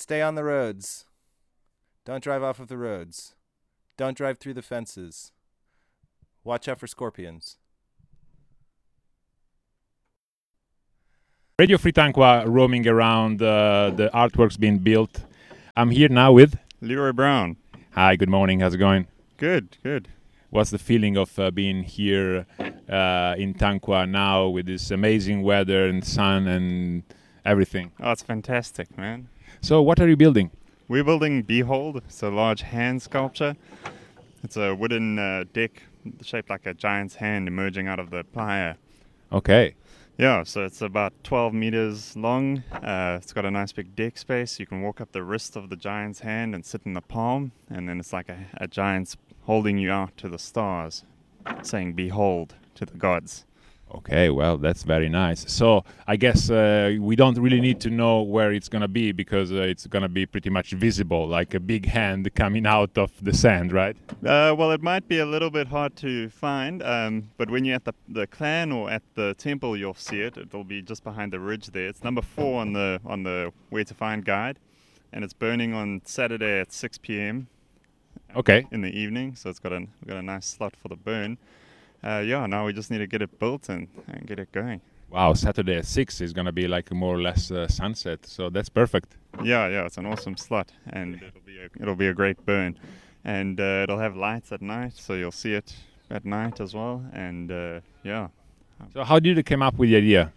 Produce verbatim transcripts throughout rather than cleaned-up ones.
Stay on the roads. Don't drive off of the roads. Don't drive through the fences. Watch out for scorpions. Radio Free Tanqua roaming around, uh, the artworks being built. I'm here now with Leroy Brown. Hi, good morning. How's it going? Good, good. What's the feeling of uh, being here uh, in Tanqua now with this amazing weather and sun and everything? Oh, it's fantastic, man. So what are you building? We're building Behold. It's a large hand sculpture. It's a wooden uh, deck shaped like a giant's hand emerging out of the playa. Okay. Yeah, so it's about twelve meters long. Uh, it's got a nice big deck space. You can walk up the wrist of the giant's hand and sit in the palm, and then it's like a, a giant's holding you out to the stars, saying behold to the gods. Okay, well, that's very nice. So I guess uh, we don't really need to know where it's going to be because uh, it's going to be pretty much visible, like a big hand coming out of the sand, right? Uh, well, it might be a little bit hard to find, um, but when you're at the, the clan or at the temple, you'll see it. It'll be just behind the ridge there. It's number four on the on the Where to Find guide, and it's burning on Saturday at six p.m. Okay. in the evening, so it's got a, we've got a nice slot for the burn. Uh, yeah, now we just need to get it built and, and get it going. Wow, Saturday at six is going to be like more or less uh, sunset, so that's perfect. Yeah, yeah, it's an awesome slot, and it'll be a, it'll be a great burn. And uh, it'll have lights at night, so you'll see it at night as well, and uh, yeah. So how did you come up with the idea?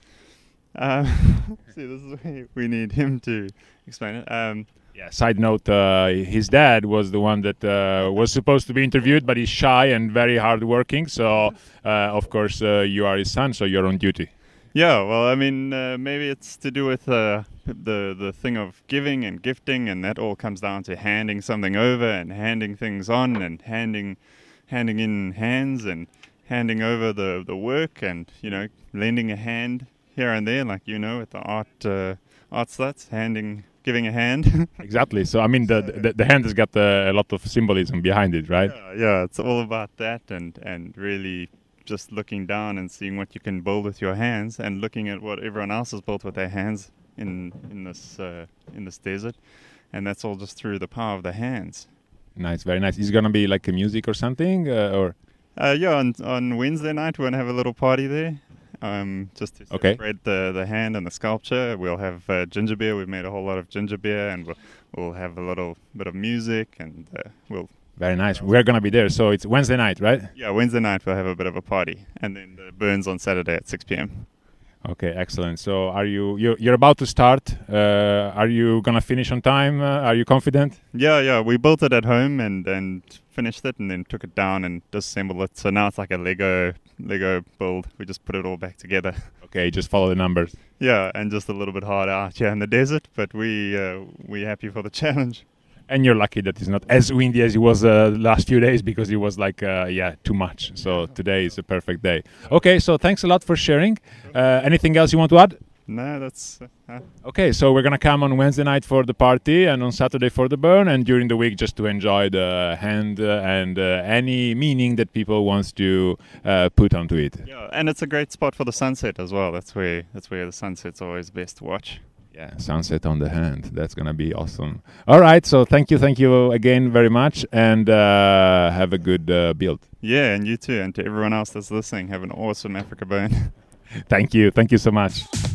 Uh, see, this is where we need him to explain it. Um, Yeah, side note, uh, his dad was the one that uh, was supposed to be interviewed, but he's shy and very hardworking. So, uh, of course, uh, you are his son, so you're on duty. Yeah, well, I mean, uh, maybe it's to do with uh, the the thing of giving and gifting, and that all comes down to handing something over and handing things on and handing handing in hands and handing over the, the work and, you know, lending a hand here and there, like, you know, with the art, uh, art sluts, handing... giving a hand. Exactly. So I mean, the the, the hand has got uh, a lot of symbolism behind it, right? Yeah, yeah, it's all about that, and and really just looking down and seeing what you can build with your hands, and looking at what everyone else has built with their hands in in this uh, in this desert, and that's all just through the power of the hands. Nice, very nice. Is it gonna be like a music or something, uh, or? Uh, yeah, on on Wednesday night we're gonna have a little party there. Um, just to Okay. celebrate the, the hand and the sculpture. We'll have uh, ginger beer. We've made a whole lot of ginger beer, and we'll, we'll have a little bit of music, and uh, we'll... Very nice. We're going to be there. So it's Wednesday night, right? Yeah, Wednesday night we'll have a bit of a party, and then the burns on Saturday at six p.m. Okay, excellent. So are you, you're, you're about to start. Uh, are you going to finish on time? Uh, are you confident? Yeah, yeah. We built it at home and, and finished it, and then took it down and disassembled it. So now it's like a Lego Lego build. We just put it all back together. Okay, just follow the numbers. Yeah, and just a little bit hard out here in the desert, but we uh, we happy for the challenge. And you're lucky that it's not as windy as it was uh, last few days, because it was like, uh, yeah, too much. So today is a perfect day. Okay, so thanks a lot for sharing. Uh, anything else you want to add? No, that's... Uh, Okay, so we're going to come on Wednesday night for the party and on Saturday for the burn, and during the week just to enjoy the hand uh, and uh, any meaning that people wants to uh, put onto it. yeah, and it's a great spot for the sunset as well. That's where that's where the sunset's always best to watch. Yeah, sunset on the hand. That's going to be awesome. All right, so thank you, thank you again very much, and uh, have a good uh, build. Yeah, and you too, and to everyone else that's listening, have an awesome Africa burn. Thank you. Thank you so much.